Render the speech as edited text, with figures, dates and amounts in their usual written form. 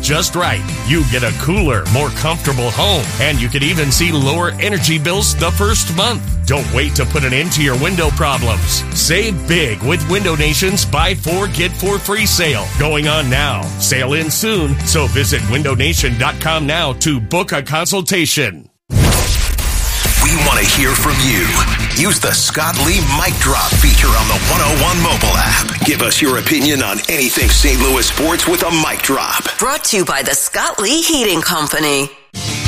just right. You get a cooler, more comfortable home, and you could even see lower energy bills the first month. Don't wait to put an end to your window problems. Save big with Window Nation's Buy 4, Get 4 free sale going on now. Sale ends soon, so visit windownation.com now to book a consultation. We want to hear from you. Use the Scott Lee Mic Drop feature on the 101 mobile app. Give us your opinion on anything St. Louis sports with a mic drop. Brought to you by the Scott Lee Heating Company.